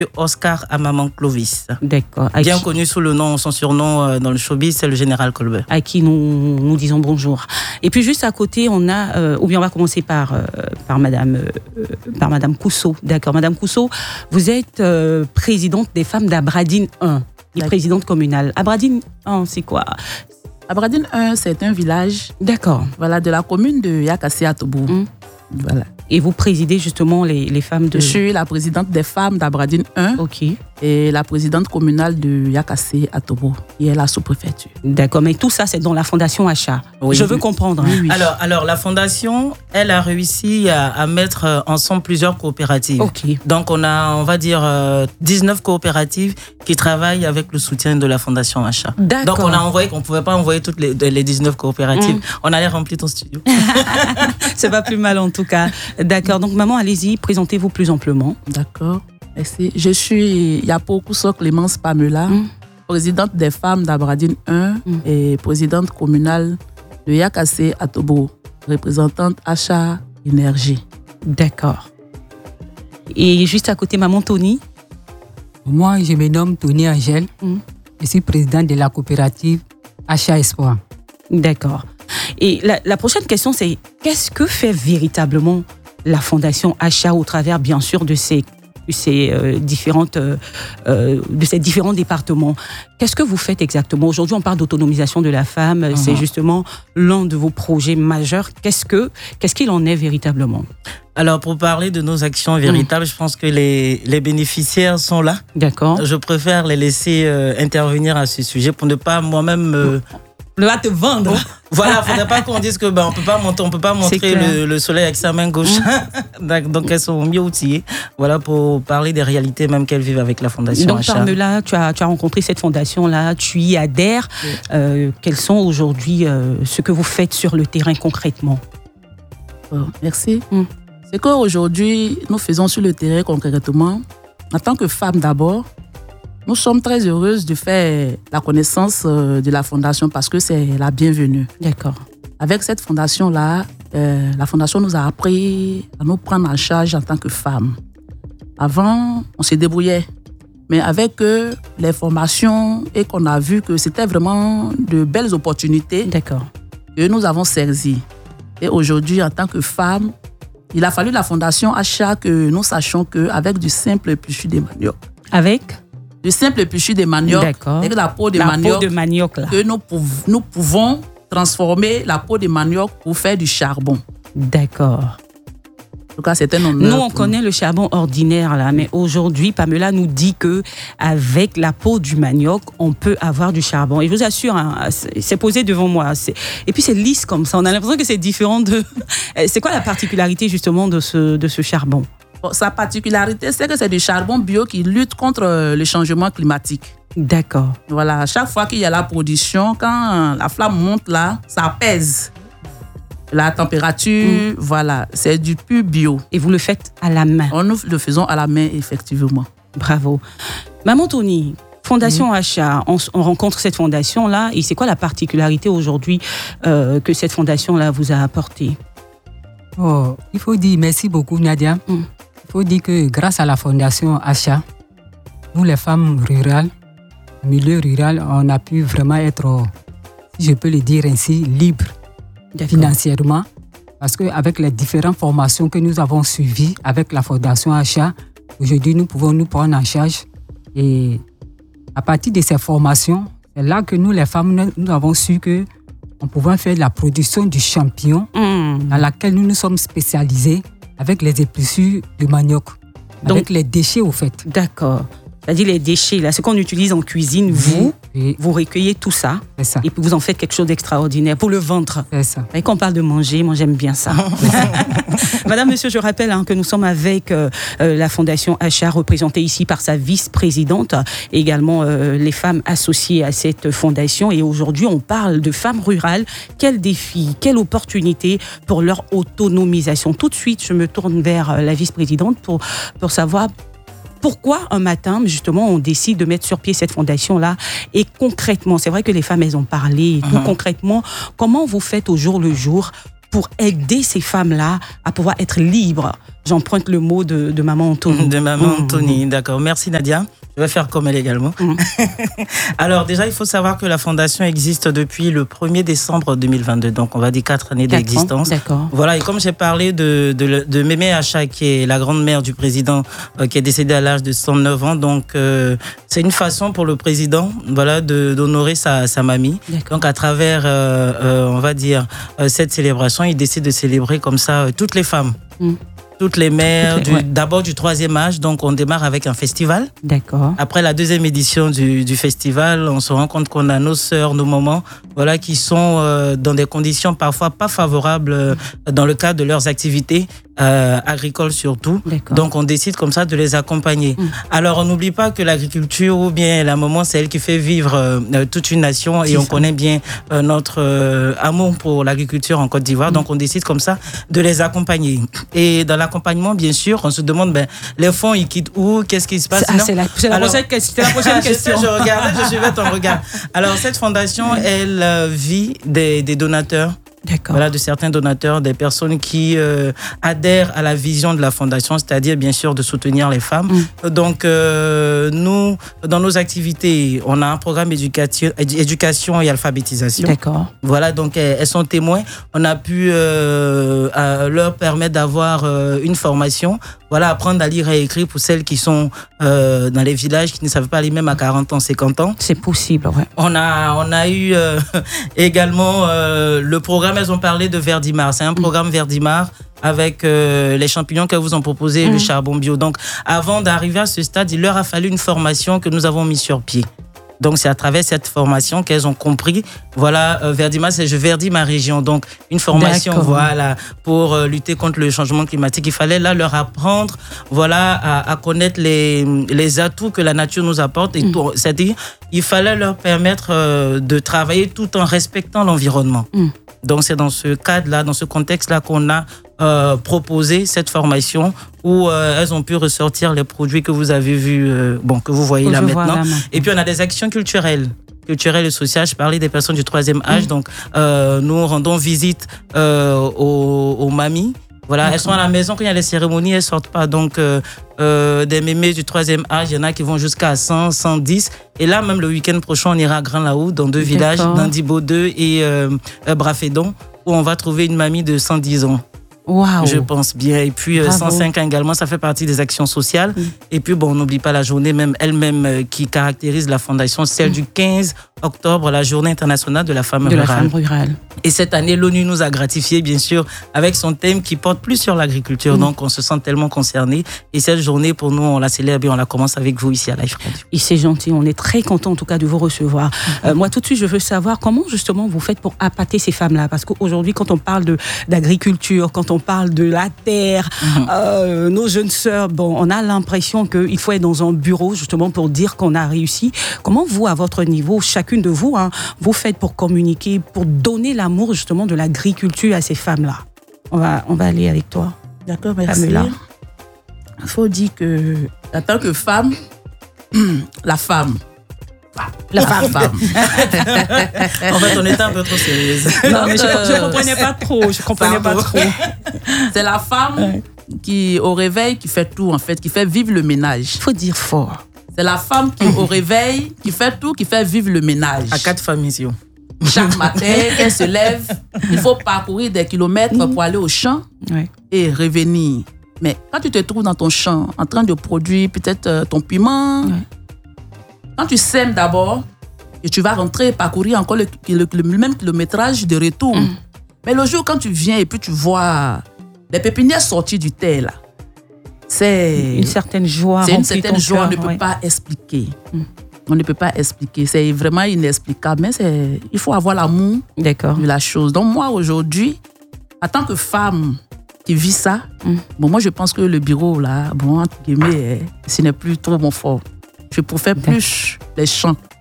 Oscar à Maman Clovis. D'accord. Bien connu sous son surnom dans le showbiz, c'est le général Colbert. À qui nous disons bonjour. Et puis juste à côté, on a, ou bien on va commencer par Madame Cousso. D'accord, Madame Cousso, vous êtes présidente des femmes d'Abradine 1, présidente communale. Abradine 1, c'est quoi? Abradine 1, c'est un village. D'accord. Voilà, de la commune de Yakassé à Tobo. Voilà. Et vous présidez justement les femmes de... Je suis la présidente des femmes d'Abradine 1. Ok. Et la présidente communale de Yakassé à Tobo, qui est la sous-préfecture. D'accord, mais tout ça, c'est dans la fondation Achat. Oui. Je veux comprendre. Oui. Alors, la fondation, elle a réussi à mettre ensemble plusieurs coopératives. Ok. Donc, on va dire, 19 coopératives qui travaillent avec le soutien de la fondation Achat. D'accord. Donc, on a envoyé, qu'on ne pouvait pas envoyer toutes les 19 coopératives. On allait remplir ton studio. C'est pas plus mal en tout cas. D'accord, donc maman, allez-y, présentez-vous plus amplement. D'accord. Merci. Je suis Yapo Kousso Clémence Pamela, présidente des femmes d'Abradine 1 et présidente communale de Yakassé à Tobo, représentante Achat Énergie. D'accord. Et juste à côté, maman Tony. Moi, je me nomme Tony Angèle. Je suis présidente de la coopérative Achat Espoir. D'accord. Et la prochaine question, c'est qu'est-ce que fait véritablement la fondation Achat au travers, bien sûr, de ces différents départements. Qu'est-ce que vous faites exactement? Aujourd'hui, on parle d'autonomisation de la femme. C'est justement l'un de vos projets majeurs. Qu'est-ce qu'il en est véritablement? Alors, pour parler de nos actions véritables, je pense que les bénéficiaires sont là. D'accord. Je préfère les laisser intervenir à ce sujet pour ne pas moi-même... Le va te vendre. Voilà, faudrait pas qu'on dise que on peut pas montrer le soleil avec sa main gauche. Donc elles sont mieux outillées. Voilà, pour parler des réalités même qu'elles vivent avec la fondation Achat. Donc Pamela, tu as rencontré cette fondation là, tu y adhères. Quels sont aujourd'hui ce que vous faites sur le terrain concrètement? Merci. C'est qu'aujourd'hui nous faisons sur le terrain concrètement en tant que femmes d'abord. Nous sommes très heureuses de faire la connaissance de la fondation parce que c'est la bienvenue. D'accord. Avec cette fondation-là, la fondation nous a appris à nous prendre en charge en tant que femmes. Avant, on se débrouillait. Mais avec les formations et qu'on a vu que c'était vraiment de belles opportunités, d'accord, que nous avons saisies. Et aujourd'hui, en tant que femmes, il a fallu la fondation Achat que nous sachions qu'avec du simple épluchu de manioc. Avec du simple épluchu de manioc, avec la peau de manioc, là, que nous pouvons transformer la peau de manioc pour faire du charbon. D'accord. En tout cas, c'est un honneur. Nous, on connaît le charbon ordinaire, là, mais aujourd'hui, Pamela nous dit qu'avec la peau du manioc, on peut avoir du charbon. Et je vous assure, hein, c'est posé devant moi. Et puis, c'est lisse comme ça. On a l'impression que c'est différent de... C'est quoi la particularité, justement, de ce charbon? Sa particularité, c'est que c'est du charbon bio qui lutte contre le changement climatique. D'accord. Voilà, chaque fois qu'il y a la production, quand la flamme monte là, ça pèse la température. Voilà, c'est du pur bio. Et vous le faites à la main? Nous le faisons à la main, effectivement. Bravo. Maman Tony, Fondation Achat, on rencontre cette fondation-là. Et c'est quoi la particularité aujourd'hui que cette fondation-là vous a apporté? Il faut dire merci beaucoup, Nadia. Il faut dire que grâce à la Fondation Achat, nous les femmes rurales, milieu rural, on a pu vraiment être, si je peux le dire ainsi, libres financièrement. Parce qu'avec les différentes formations que nous avons suivies avec la Fondation Achat, aujourd'hui nous pouvons nous prendre en charge. Et à partir de ces formations, c'est là que nous les femmes, nous avons su que on pouvait faire la production du champignon dans laquelle nous nous sommes spécialisés avec les épluchures de manioc, donc, avec les déchets au fait. D'accord. C'est-à-dire les déchets, là, ce qu'on utilise en cuisine, vous recueillez tout ça, et puis vous en faites quelque chose d'extraordinaire pour le ventre. C'est ça. Et quand on parle de manger, moi j'aime bien ça. Madame, monsieur, je rappelle que nous sommes avec la Fondation Achat, représentée ici par sa vice-présidente, et également les femmes associées à cette fondation. Et aujourd'hui, on parle de femmes rurales. Quels défis, quelle opportunité pour leur autonomisation. Tout de suite, je me tourne vers la vice-présidente pour savoir pourquoi un matin, justement, on décide de mettre sur pied cette fondation-là. Et concrètement, c'est vrai que les femmes, elles ont parlé. Et tout concrètement, comment vous faites au jour le jour pour aider ces femmes-là à pouvoir être libres? J'emprunte le mot de maman Anthony. De maman Anthony, d'accord. Merci Nadia. Je vais faire comme elle également. Alors déjà, il faut savoir que la fondation existe depuis le 1er décembre 2022. Donc on va dire 4 années d'existence. D'accord. Voilà, et comme j'ai parlé de Mémé Acha, qui est la grande-mère du président, qui est décédée à l'âge de 109 ans. Donc c'est une façon pour le président, voilà, d'honorer sa mamie. Donc à travers, on va dire, cette célébration, il décide de célébrer comme ça toutes les femmes. Toutes les mères, d'abord du 3e âge. Donc, on démarre avec un festival. D'accord. Après la 2e édition du festival, on se rend compte qu'on a nos sœurs, nos mamans, voilà, qui sont dans des conditions parfois pas favorables dans le cadre de leurs activités agricoles surtout. Donc, on décide comme ça de les accompagner. Alors, on n'oublie pas que l'agriculture ou bien la maman, c'est elle qui fait vivre toute une nation et on connaît bien notre amour pour l'agriculture en Côte d'Ivoire. Donc, on décide comme ça de les accompagner. Et dans l'accompagnement, bien sûr, on se demande, les fonds, ils quittent où? Qu'est-ce qui se passe? C'est la prochaine question. Je regardais, je suivais ton regard. Alors, cette fondation, elle vit des donateurs. Voilà, de certains donateurs, des personnes qui adhèrent à la vision de la fondation, c'est-à-dire bien sûr de soutenir les femmes. Donc nous, dans nos activités, on a un programme éducation et alphabétisation. D'accord. Voilà, donc elles sont témoins. On a pu leur permettre d'avoir une formation. Voilà, apprendre à lire et écrire pour celles qui sont dans les villages, qui ne savent pas lire même à 40 ans, 50 ans. C'est possible, ouais. On a eu également le programme, elles ont parlé de Verdimar. C'est un programme Verdimar avec les champignons que vous en proposez, le charbon bio. Donc, avant d'arriver à ce stade, il leur a fallu une formation que nous avons mise sur pied. Donc, c'est à travers cette formation qu'elles ont compris. Voilà, Verdimar, c'est je verdis ma région. Donc, une formation, voilà, pour lutter contre le changement climatique. Il fallait là leur apprendre, voilà, à connaître les atouts que la nature nous apporte. C'est-à-dire, il fallait leur permettre de travailler tout en respectant l'environnement. Donc, c'est dans ce cadre-là, dans ce contexte-là qu'on a proposé cette formation où elles ont pu ressortir les produits que vous avez vus, que vous voyez là maintenant. Et puis, on a des actions culturelles et sociales. Je parlais des personnes du 3e âge. Donc, nous rendons visite aux mamies. Voilà, elles sont à la maison quand il y a les cérémonies, elles sortent pas. Donc, des mémés du 3e âge, il y en a qui vont jusqu'à 100, 110. Et là, même le week-end prochain, on ira à Grand-Laou, dans 2 villages, Nandibo 2 et Brafédon, où on va trouver une mamie de 110 ans. Wow. Je pense bien. Et puis 105 ans également, ça fait partie des actions sociales. Et puis on n'oublie pas la journée même elle-même qui caractérise la fondation, celle du 15 octobre, la journée internationale de la femme rurale. Et cette année, l'ONU nous a gratifié, bien sûr, avec son thème qui porte plus sur l'agriculture. Donc on se sent tellement concerné. Et cette journée, pour nous, on la célèbre et on la commence avec vous ici à Life Radio. Et c'est gentil, on est très content en tout cas de vous recevoir. Moi, tout de suite, je veux savoir comment justement vous faites pour appâter ces femmes-là. Parce qu'aujourd'hui, quand on parle d'agriculture, quand on parle de la terre, nos jeunes sœurs, on a l'impression qu'il faut être dans un bureau justement pour dire qu'on a réussi. Comment vous, à votre niveau, chacune de vous, vous faites pour communiquer, pour donner l'amour justement de l'agriculture à ces femmes-là? On va aller avec toi. D'accord, merci. Pamela. Il faut dire que, en tant que femme, la femme. La femme. En fait, on était un peu trop sérieuse. Non, mais je comprenais pas trop. C'est la femme qui, au réveil, qui fait tout, en fait, qui fait vivre le ménage. Il faut dire fort. C'est la femme qui, au réveil, qui fait tout, qui fait vivre le ménage. À 4 familles. Chaque matin, elle se lève, il faut parcourir des kilomètres pour aller au champ et revenir. Mais quand tu te trouves dans ton champ, en train de produire peut-être ton piment, quand tu sèmes d'abord, et tu vas rentrer, parcourir encore le même kilométrage de retour. Mais le jour quand tu viens et puis tu vois les pépinières sorties du terre, là, c'est une certaine joie. C'est une certaine joie, on ne peut pas expliquer. On ne peut pas expliquer. C'est vraiment inexplicable. Mais il faut avoir l'amour de la chose. Donc moi, aujourd'hui, en tant que femme qui vit ça, moi, je pense que le bureau, là, entre guillemets, ce n'est plus trop mon fort. Je préfère plus les champs.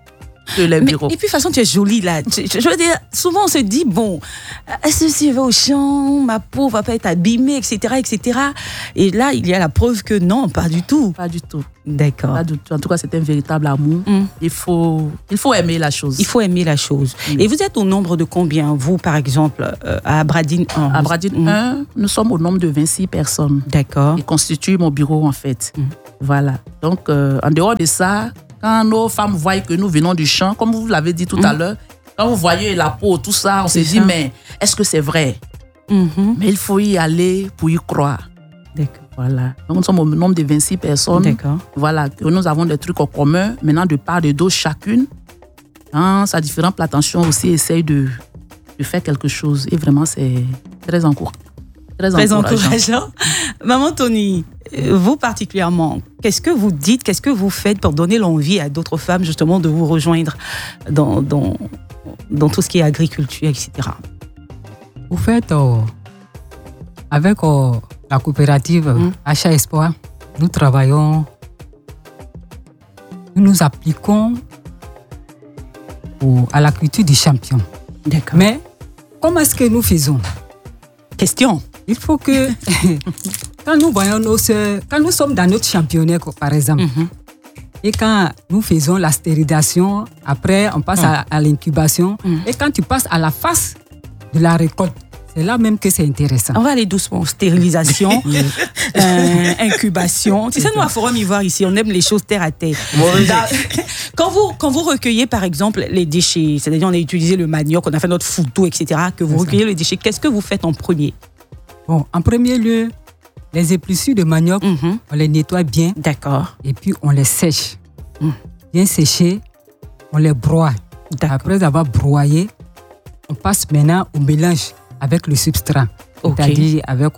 que les bureaux. Et puis, de toute façon, tu es jolie, là. Je veux dire, souvent, on se dit, bon, est-ce que si je vais au champ, ma peau va pas être abîmée, etc., etc. Et là, il y a la preuve que non, pas du tout. Pas du tout. D'accord. Pas du tout. En tout cas, c'est un véritable amour. Il faut aimer la chose. Il faut aimer la chose. Et vous êtes au nombre de combien, vous, par exemple, à Abradine 1? À Abradine 1, nous sommes au nombre de 26 personnes. D'accord. Qui constituent mon bureau, en fait. Voilà. Donc, en dehors de ça, quand nos femmes voient que nous venons du champ, comme vous l'avez dit tout à l'heure, quand vous voyez la peau, tout ça, on se dit, mais est-ce que c'est vrai? Mais il faut y aller pour y croire. D'accord. Voilà. Donc, nous sommes au nombre de 26 personnes. D'accord. Voilà. Que nous avons des trucs en commun. Maintenant, de part et d'autre, chacune, hein, sa différente attention aussi, essaye de faire quelque chose. Et vraiment, c'est très encourageant. Très encourageant. Maman Tony, vous particulièrement, qu'est-ce que vous dites, qu'est-ce que vous faites pour donner l'envie à d'autres femmes justement de vous rejoindre dans tout ce qui est agriculture, etc. Au fait, avec la coopérative Achat Espoir, nous travaillons, nous appliquons à la culture du champignon. D'accord. Mais comment est-ce que nous faisons? Question. Il faut que, quand nous voyons nos sœurs, quand nous sommes dans notre championnet, par exemple, et quand nous faisons la stérilisation, après on passe à l'incubation, et quand tu passes à la phase de la récolte, c'est là même que c'est intéressant. On va aller doucement. Stérilisation, incubation. Tu sais, nous, à Forum Ivoire, ici, on aime les choses terre à terre. Quand vous recueillez, par exemple, les déchets, c'est-à-dire on a utilisé le manioc, on a fait notre foutou, etc., que vous recueillez les déchets, qu'est-ce que vous faites en premier? Bon, en premier lieu, les épluchures de manioc, on les nettoie bien. D'accord. Et puis, on les sèche. Bien séchés, on les broie. Après avoir broyé, on passe maintenant au mélange avec le substrat. Okay. C'est-à-dire avec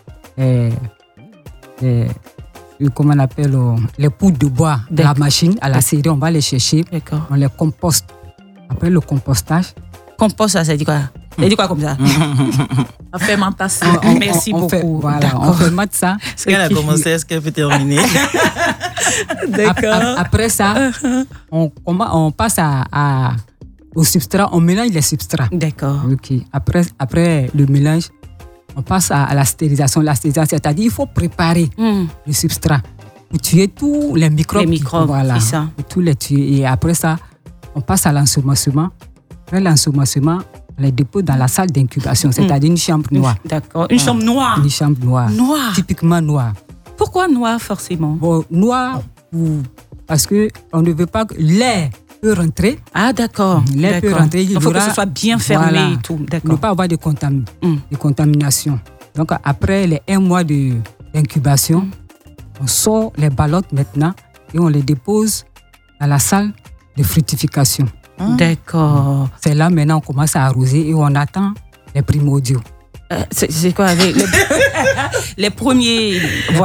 comment on appelle, les poudres de bois de la machine à la série, on va les chercher. D'accord. On les composte. Après le compostage. Compost, ça dit quoi? Ça dit quoi comme ça? La fermentation. Merci beaucoup. On fermente ça. Est-ce qu'elle a commencé? Est-ce qu'elle peut terminer? D'accord. Après ça, on passe au substrat, on mélange les substrats. D'accord. Ok. Après le mélange, on passe à la stérilisation. La stérilisation, c'est-à-dire il faut préparer le substrat pour tuer tous les microbes. Les microbes, voilà, c'est ça. Tous les tuer. Et après ça, on passe à l'ensemencement. Après l'ensemencement, on les dépose dans la salle d'incubation, c'est-à-dire une chambre noire. D'accord. Une chambre noire. Une chambre noire. Noire. Typiquement noire. Pourquoi noire forcément? Bon, noire parce qu'on ne veut pas que l'air peut rentrer. Ah, d'accord. L'air peut rentrer. Il faut que ce soit bien fermé et tout. D'accord. Ne pas avoir de contamination. Donc, après les 1 mois d'incubation, on sort les ballottes maintenant et on les dépose dans la salle de fructification. D'accord. C'est là maintenant on commence à arroser et on attend les primordiaux. C'est quoi les premiers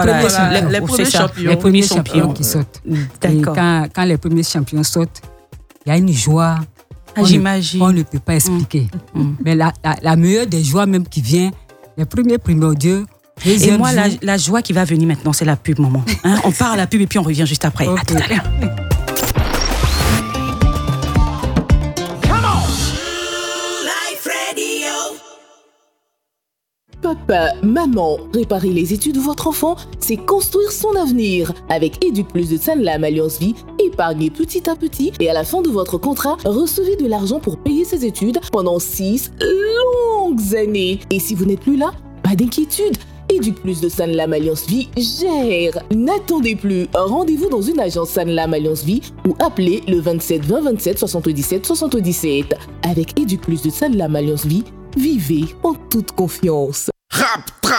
champignons qui sortent. D'accord. Et quand les premiers champignons sortent, il y a une joie. J'imagine. On ne peut pas expliquer. Mais la meilleure des joies même qui vient, les premiers primordiaux. Et moi, la joie qui va venir maintenant, c'est la pub, maman. Hein? On part à la pub et puis on revient juste après. Okay. À tout à l'heure. Papa, maman, préparer les études de votre enfant, c'est construire son avenir. Avec EduPlus de Sanlam Alliance Vie, épargnez petit à petit et à la fin de votre contrat, recevez de l'argent pour payer ses études pendant 6 longues années. Et si vous n'êtes plus là, pas d'inquiétude. EduPlus de Sanlam Alliance Vie gère. N'attendez plus. Rendez-vous dans une agence Sanlam Alliance Vie ou appelez le 27 20 27 77 77. Avec EduPlus de Sanlam Alliance Vie, vivez en toute confiance.